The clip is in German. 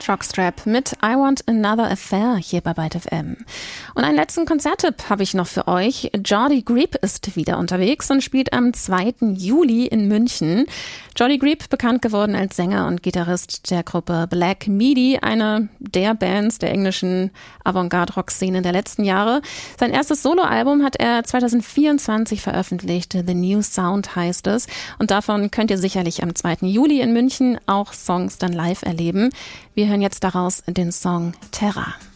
Jockstrap mit I Want Another Affair hier bei Byte FM. Und einen letzten Konzerttipp habe ich noch für euch. Jordy Griep ist wieder unterwegs und spielt am 2. Juli in München. Jordy Griep, bekannt geworden als Sänger und Gitarrist der Gruppe Black Midi, eine der Bands der englischen Avantgarde-Rock-Szene der letzten Jahre. Sein erstes Soloalbum hat er 2024 veröffentlicht. The New Sound heißt es. Und davon könnt ihr sicherlich am 2. Juli in München auch Songs dann live erleben. Wir hören jetzt daraus den Song Terra.